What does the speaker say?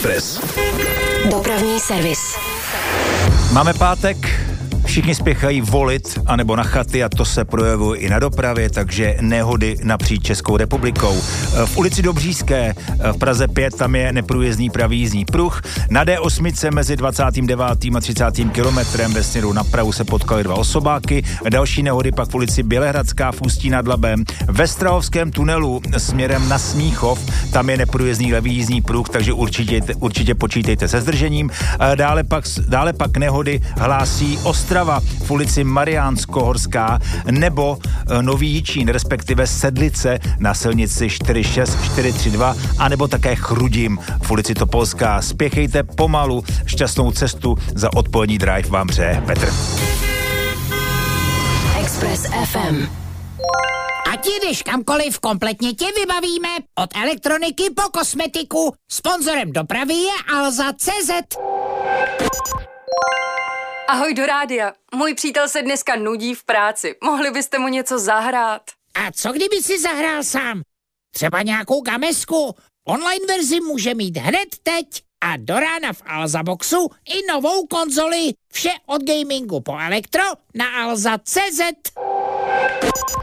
Express. Dopravní servis. Máme pátek, všichni spěchají volit anebo na chaty a to se projevuje i na dopravě, takže nehody napříč Českou republikou. V ulici Dobříšské v Praze 5 tam je neprůjezdný pravý jízdní pruh. Na D8 mezi 29. a 30. kilometrem ve směru na Prahu se potkaly 2 osobáky. Další nehody pak v ulici Bělehradská v Ústí nad Labem. Ve Strahovském tunelu směrem na Smíchov tam je neprůjezdný levý jízdní pruh, takže určitě počítejte se zdržením. Dále pak nehody hlásí Ostrava v ulici Mariánsko-Horská nebo Nový Jičín, respektive Sedlice na silnici 46432 a nebo také Chrudim v ulici Topolská. Spěchejte pomalu, šťastnou cestu za odpolední drive vám přeje Petr. Express FM. Ať jdeš kamkoliv, kompletně tě vybavíme. Od elektroniky po kosmetiku. Sponzorem dopravy je Alza.cz. Ahoj do rádia. Můj přítel se dneska nudí v práci. Mohli byste mu něco zahrát? A co kdyby si zahrál sám? Třeba nějakou gamesku? Online verzi může mít hned teď. A do rána v Alza Boxu i novou konzoli. Vše od gamingu po elektro na Alza.cz.